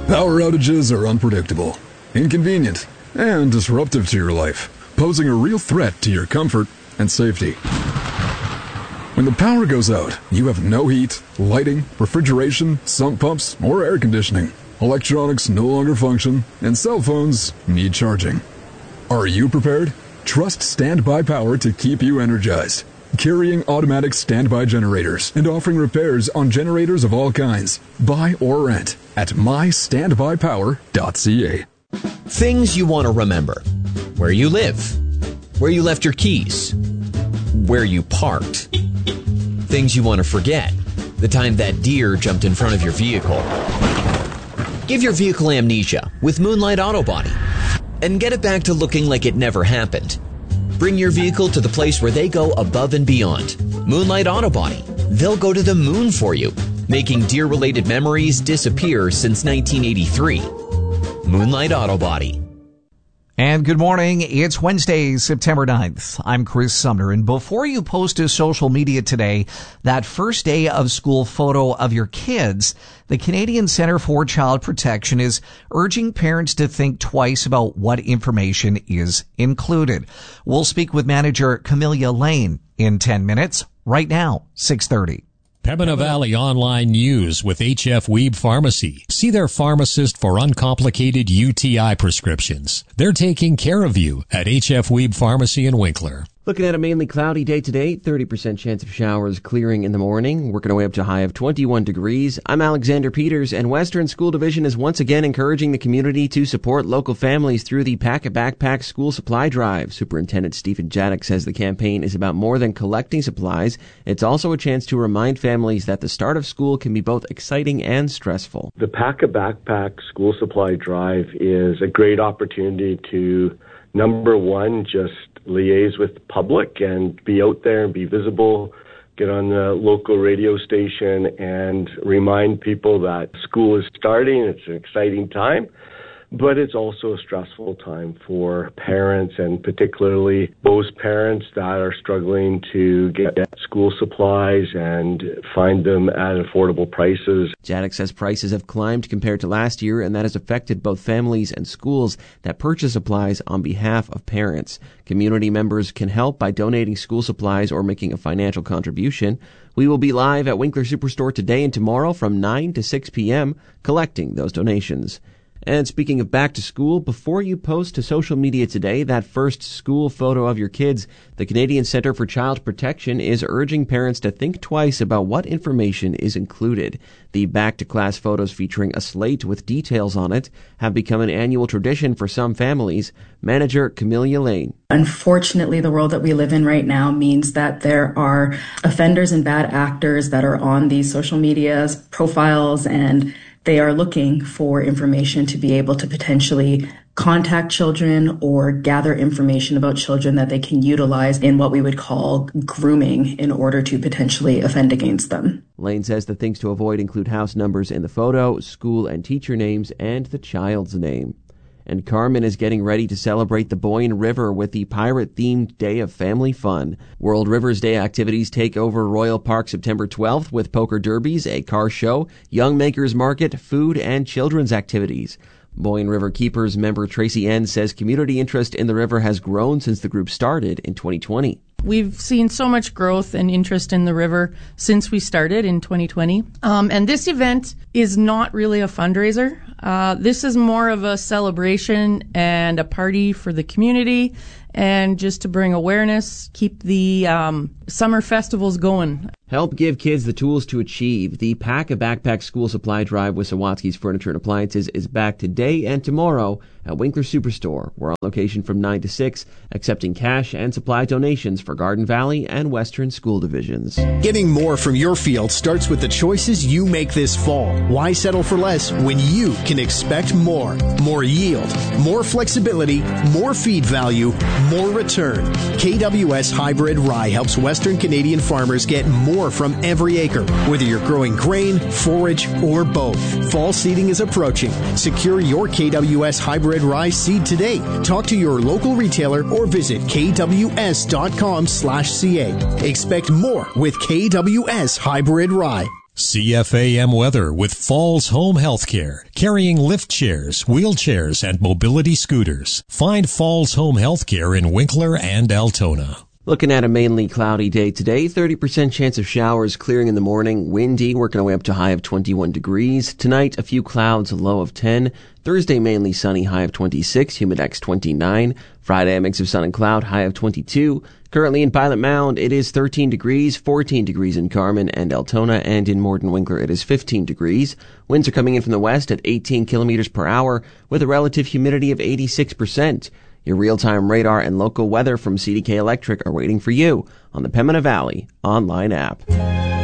Power outages are unpredictable, inconvenient, and disruptive to your life, posing a real threat to your comfort and safety. When the power goes out, you have no heat, lighting, refrigeration, sump pumps, or air conditioning. Electronics no longer function, and cell phones need charging. Are you prepared? Trust Standby Power to keep you energized. Carrying automatic standby generators and offering repairs on generators of all kinds. Buy or rent at mystandbypower.ca. Things you want to remember. Where you live. Where you left your keys. Where you parked. Things you want to forget. The time that deer jumped in front of your vehicle. Give your vehicle amnesia with Moonlight Auto Body and get it back to looking like it never happened. Bring your vehicle to the place where they go above and beyond. Moonlight Auto Body. They'll go to the moon for you, making deer-related memories disappear since 1983. Moonlight Auto Body. And good morning. It's Wednesday, September 9th. I'm Chris Sumner. And before you post to social media today that first day of school photo of your kids, the Canadian Centre for Child Protection is urging parents to think twice about what information is included. We'll speak with manager Camelia Lane in 10 minutes. Right now, 6:30. Pembina Valley Online News with HF Weeb Pharmacy. See their pharmacist for uncomplicated UTI prescriptions. They're taking care of you at HF Weeb Pharmacy in Winkler. Looking at a mainly cloudy day today, 30% chance of showers clearing in the morning, working our way up to a high of 21 degrees. I'm Alexander Peters, and Western School Division is once again encouraging the community to support local families through the Pack a Backpack School Supply Drive. Superintendent Stephen Jadek says the campaign is about more than collecting supplies. It's also a chance to remind families that the start of school can be both exciting and stressful. The Pack a Backpack School Supply Drive is a great opportunity to, number one, just liaise with the public and be out there and be visible, get on the local radio station and remind people that school is starting. It's an exciting time, but it's also a stressful time for parents, and particularly those parents that are struggling to get school supplies and find them at affordable prices. Jadek says prices have climbed compared to last year, and that has affected both families and schools that purchase supplies on behalf of parents. Community members can help by donating school supplies or making a financial contribution. We will be live at Winkler Superstore today and tomorrow from 9 to 6 p.m. collecting those donations. And speaking of back to school, before you post to social media today that first school photo of your kids, the Canadian Centre for Child Protection is urging parents to think twice about what information is included. The back-to-class photos featuring a slate with details on it have become an annual tradition for some families. Manager Camelia Lane. Unfortunately, the world that we live in right now means that there are offenders and bad actors that are on these social media profiles, and they are looking for information to be able to potentially contact children or gather information about children that they can utilize in what we would call grooming in order to potentially offend against them. Lane says the things to avoid include house numbers in the photo, school and teacher names, and the child's name. And Carmen is getting ready to celebrate the Boyne River with the pirate-themed Day of Family Fun. World Rivers Day activities take over Royal Park September 12th with poker derbies, a car show, Young Makers Market, food, and children's activities. Boyne River Keepers member Tracy N. says community interest in the river has grown since the group started in 2020. We've seen so much growth and interest in the river since we started in 2020. And this event is not really a fundraiser. This is more of a celebration and a party for the community, and just to bring awareness, keep the summer festivals going. Help give kids the tools to achieve. The Pack a Backpack School Supply Drive with Sawatsky's Furniture and Appliances is back today and tomorrow at Winkler Superstore. We're on location from 9 to 6, accepting cash and supply donations for Garden Valley and Western School Divisions. Getting more from your field starts with the choices you make this fall. Why settle for less when you can expect more? More yield, more flexibility, more feed value, more return. KWS Hybrid Rye helps Western Canadian farmers get more from every acre, whether you're growing grain, forage, or both. Fall seeding is approaching. Secure your KWS Hybrid Rye seed today. Talk to your local retailer or visit kws.com/ca. Expect more with KWS Hybrid Rye. CFAM weather with Falls Home Healthcare, carrying lift chairs, wheelchairs, and mobility scooters. Find Falls Home Healthcare in Winkler and Altona. Looking at a mainly cloudy day today, 30% chance of showers, clearing in the morning, windy, working our way up to a high of 21 degrees. Tonight, a few clouds, a low of 10. Thursday, mainly sunny, high of 26, humidex 29. Friday, a mix of sun and cloud, high of 22. Currently in Pilot Mound, it is 13 degrees, 14 degrees in Carmen and Altona, and in Morden Winkler, it is 15 degrees. Winds are coming in from the west at 18 kilometers per hour, with a relative humidity of 86%. Your real-time radar and local weather from CDK Electric are waiting for you on the Pembina Valley online app.